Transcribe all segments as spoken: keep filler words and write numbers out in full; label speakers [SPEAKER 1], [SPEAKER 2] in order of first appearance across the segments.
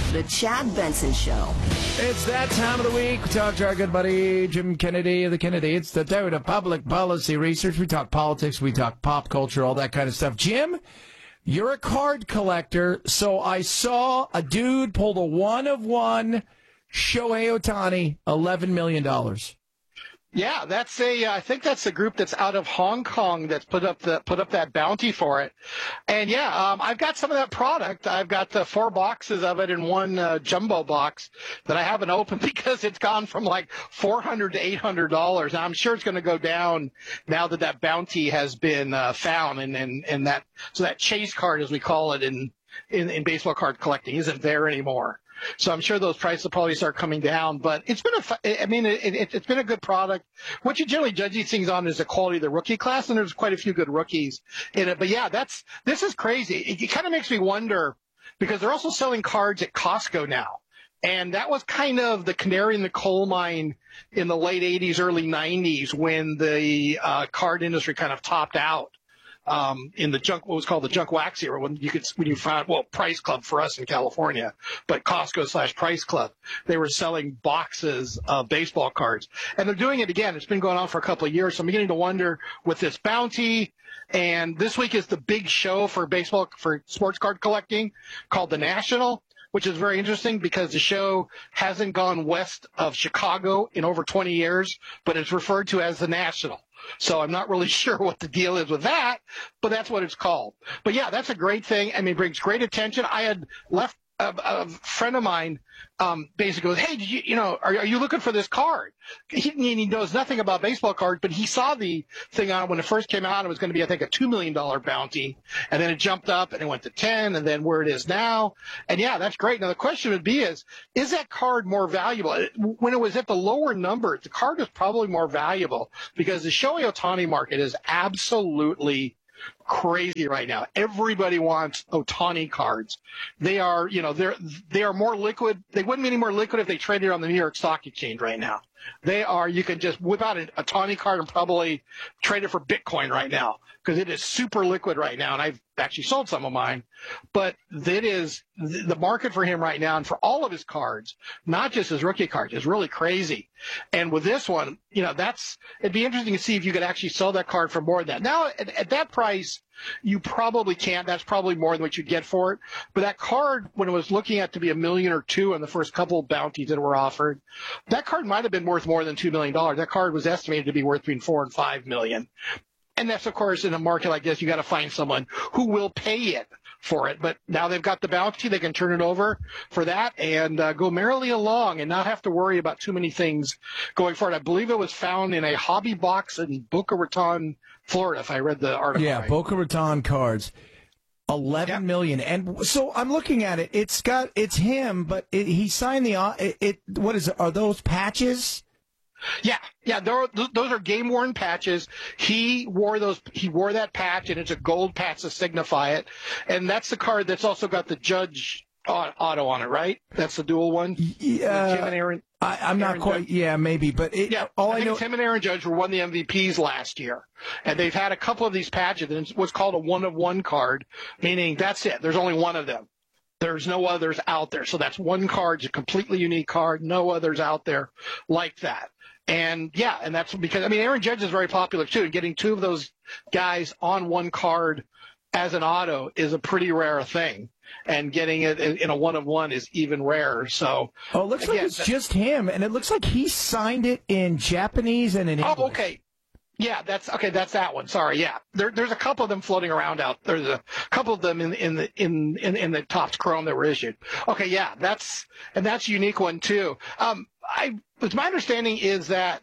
[SPEAKER 1] The Chad Benson Show.
[SPEAKER 2] It's that time of the week. We talk to our good buddy Jim Kennedy of the Kennedy Institute of Public Policy Research. We talk politics, we talk pop culture, all that kind of stuff. Jim, you're a card collector, so I saw a dude pulled a one of one Shohei Ohtani, eleven million dollars.
[SPEAKER 3] Yeah, that's a. Uh, I think that's the group that's out of Hong Kong that's put up the put up that bounty for it. And yeah, um, I've got some of that product. I've got the four boxes of it in one uh, jumbo box that I haven't opened because it's gone from like four hundred to eight hundred dollars. I'm sure it's going to go down now that that bounty has been uh, found, and, and and that so that chase card, as we call it in in, in baseball card collecting, isn't there anymore. So I'm sure those prices will probably start coming down, but it's been a, I mean, it, it, it's been a good product. What you generally judge these things on is the quality of the rookie class, and there's quite a few good rookies in it. But yeah, that's, this is crazy. It, it kind of makes me wonder because they're also selling cards at Costco now. And that was kind of the canary in the coal mine in the late eighties, early nineties when the uh, card industry kind of topped out. Um, in the junk, what was called the junk wax era, when you could, when you found, well, Price Club for us in California, but Costco slash Price Club, they were selling boxes of baseball cards, and they're doing it again. It's been going on for a couple of years, so I'm beginning to wonder with this bounty. And this week is the big show for baseball, for sports card collecting, called the National, which is very interesting because the show hasn't gone west of Chicago in over twenty years, but it's referred to as the National. So I'm not really sure what the deal is with that, but that's what it's called. But yeah, that's a great thing. I mean, it brings great attention. I had left a, a friend of mine um, basically goes, hey, did you, you know, are, are you looking for this card? He, he knows nothing about baseball cards, but he saw the thing on it when it first came out. It was going to be, I think, a two million dollars bounty. And then it jumped up and it went to ten, and then where it is now. And yeah, that's great. Now the question would be is, is that card more valuable? When it was at the lower number, the card was probably more valuable because the Shohei Ohtani market is absolutely crazy right now. Everybody wants Ohtani cards. They are, you know, they're they are more liquid. They wouldn't be any more liquid if they traded on the New York Stock Exchange right now. They are. You can just whip out a Ohtani card and probably trade it for Bitcoin right now because it is super liquid right now. And I've actually sold some of mine, but it is the market for him right now and for all of his cards, not just his rookie cards, is really crazy. And with this one, you know, that's it'd be interesting to see if you could actually sell that card for more than that. Now, at, at that price, you probably can't. That's probably more than what you get for it. But that card, when it was looking at to be a million or two in the first couple of bounties that were offered, that card might have been worth more than two million dollars. That card was estimated to be worth between four and five million. And that's, of course, in a market like this, you got to find someone who will pay it for it. But now they've got the bounty, they can turn it over for that and uh, go merrily along and not have to worry about too many things going forward. I believe it was found in a hobby box in Boca Raton, Florida, if I read the article
[SPEAKER 2] Yeah,
[SPEAKER 3] right.
[SPEAKER 2] Boca Raton cards. Eleven yep. million, and so I'm looking at it. It's got it's him, but it, he signed the it, it. What is it? Are those patches?
[SPEAKER 3] Yeah, yeah, those are game worn patches. He wore those. He wore that patch, and it's a gold patch to signify it. And that's the card that's also got the Judge auto on it, right? That's the dual one.
[SPEAKER 2] Yeah,
[SPEAKER 3] Tim and Aaron.
[SPEAKER 2] I, I'm
[SPEAKER 3] Aaron
[SPEAKER 2] not quite.
[SPEAKER 3] Judge.
[SPEAKER 2] Yeah, maybe, but it,
[SPEAKER 3] yeah,
[SPEAKER 2] all
[SPEAKER 3] I,
[SPEAKER 2] I,
[SPEAKER 3] think
[SPEAKER 2] know.
[SPEAKER 3] Tim and Aaron Judge were one of the M V Ps last year, and they've had a couple of these patches. And it's what's called a one of one card, meaning that's it. There's only one of them. There's no others out there. So that's one card, it's a completely unique card. No others out there like that. And yeah, and that's because, I mean, Aaron Judge is very popular too. And getting two of those guys on one card as an auto is a pretty rare thing. And getting it in a one of one is even rarer. So,
[SPEAKER 2] oh, it looks again, like it's just him, and it looks like he signed it in Japanese and in English.
[SPEAKER 3] Oh, okay. Yeah, that's okay. That's that one. Sorry. Yeah, there, there's a couple of them floating around out. There's a couple of them in in the in in, in the Topps Chrome that were issued. Okay, yeah, that's and that's a unique one too. Um, I, it's my understanding is that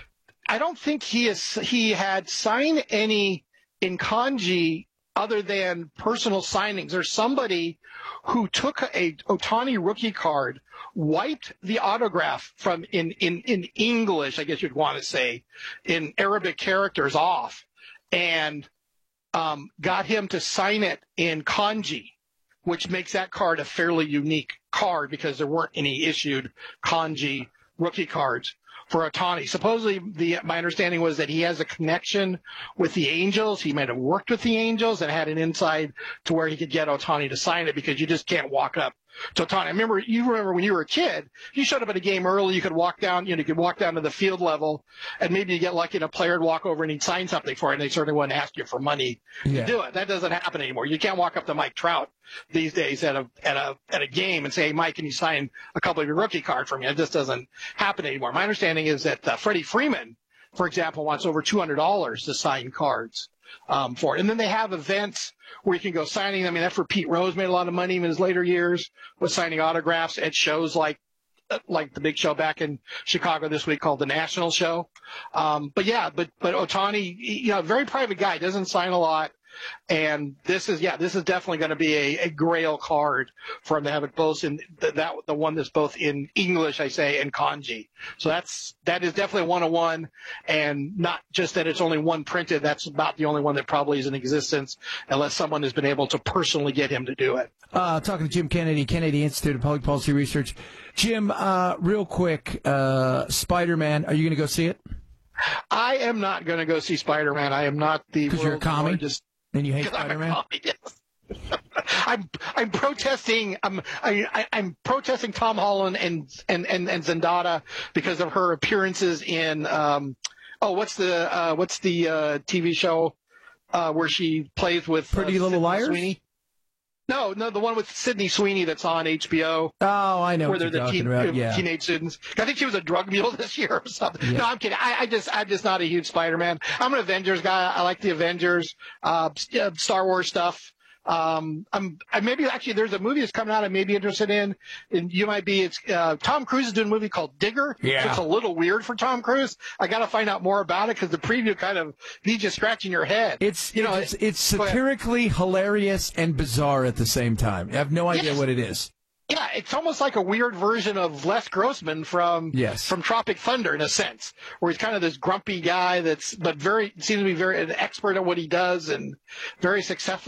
[SPEAKER 3] I don't think he is he had signed any in kanji other than personal signings. There's somebody who took a Ohtani rookie card, wiped the autograph from in, in, in English, I guess you'd want to say, in Arabic characters off, and um, got him to sign it in kanji, which makes that card a fairly unique card because there weren't any issued kanji rookie cards. for Otani. Supposedly, the my understanding was that he has a connection with the Angels. He might have worked with the Angels and had an inside to where he could get Otani to sign it, because you just can't walk up to Otani. I remember, you remember when you were a kid, you showed up at a game early, you could walk down, you know, you could walk down to the field level, and maybe you get lucky and a player would walk over and he'd sign something for it, and they certainly wouldn't ask you for money
[SPEAKER 2] Yeah.
[SPEAKER 3] to do it. That doesn't happen anymore. You can't walk up to Mike Trout these days at a at a at a game and say, hey, Mike, can you sign a couple of your rookie card for me? It just doesn't happen anymore. My understanding is that uh, Freddie Freeman, for example, wants over two hundred dollars to sign cards um, for it. And then they have events where you can go signing. I mean, that's where Pete Rose made a lot of money in his later years, was signing autographs at shows like like the big show back in Chicago this week called the National Show. Um, but yeah, but but Otani, you know, very private guy, doesn't sign a lot. And this is, yeah, this is definitely going to be a, a grail card for him to have it both in the, that the one that's both in English, I say, and kanji. So that's that is definitely one oh one, and not just that it's only one printed. That's about the only one that probably is in existence, unless someone has been able to personally get him to do it.
[SPEAKER 2] Uh, talking to Jim Kennedy, Kennedy Institute of Public Policy Research. Jim, uh, real quick, uh, Spider-Man, are you going to go see it?
[SPEAKER 3] I am not going to go see Spider-Man. I am not the
[SPEAKER 2] because you're a commie.
[SPEAKER 3] Largest...
[SPEAKER 2] And you hate Spider-Man?
[SPEAKER 3] Yes. I'm I'm protesting. I'm I, I, I'm protesting Tom Holland and and and and Zendaya because of her appearances in um oh what's the uh, what's the uh, T V show uh, where she plays with
[SPEAKER 2] Pretty
[SPEAKER 3] uh,
[SPEAKER 2] Little
[SPEAKER 3] Sydney
[SPEAKER 2] Liars?
[SPEAKER 3] Sweeney? No, no, the one with Sydney Sweeney that's on H B O.
[SPEAKER 2] Oh, I know
[SPEAKER 3] where
[SPEAKER 2] what you're
[SPEAKER 3] they're the
[SPEAKER 2] talking
[SPEAKER 3] teen,
[SPEAKER 2] about. Yeah.
[SPEAKER 3] teenage students. I think she was a drug mule this year or something.
[SPEAKER 2] Yeah.
[SPEAKER 3] No, I'm kidding. I, I just, I'm just not a huge Spider-Man. I'm an Avengers guy. I like the Avengers, uh, Star Wars stuff. Um, I'm, I maybe actually there's a movie that's coming out I may be interested in, and you might be. It's uh, Tom Cruise is doing a movie called Digger.
[SPEAKER 2] Yeah.
[SPEAKER 3] So it's a little weird for Tom Cruise. I got to find out more about it because the preview kind of leaves you scratching your head.
[SPEAKER 2] It's
[SPEAKER 3] you know
[SPEAKER 2] it's, it's satirically hilarious and bizarre at the same time. I have no idea
[SPEAKER 3] Yes.
[SPEAKER 2] what it is.
[SPEAKER 3] Yeah, it's almost like a weird version of Les Grossman from
[SPEAKER 2] Yes.
[SPEAKER 3] from Tropic Thunder in a sense, where he's kind of this grumpy guy that's but very seems to be very an expert at what he does and very successful.